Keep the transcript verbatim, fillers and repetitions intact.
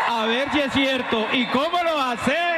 A ver si es cierto. ¿Y cómo lo hace?